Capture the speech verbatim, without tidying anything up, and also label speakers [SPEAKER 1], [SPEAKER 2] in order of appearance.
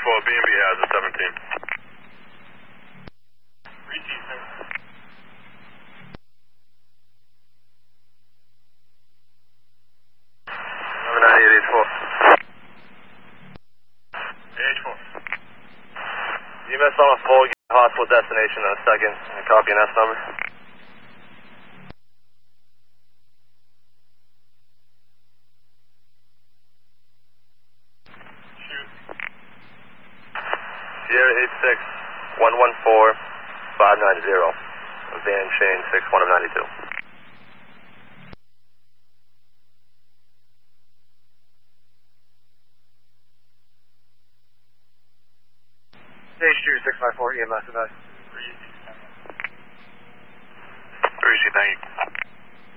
[SPEAKER 1] twelve, B and B has a seventeen.
[SPEAKER 2] Repeat, sir.
[SPEAKER 1] Number ninety-eight, H four.
[SPEAKER 2] H four.
[SPEAKER 1] You missed on a full hospital destination in a second. Copy an S number.
[SPEAKER 2] Shoot.
[SPEAKER 1] Sierra eight six one one four five nine zero. Van chain six one of ninety-two.
[SPEAKER 3] Stage two, six five four, E M S advice.
[SPEAKER 2] Three, six, seven.
[SPEAKER 1] Appreciate it, thank you.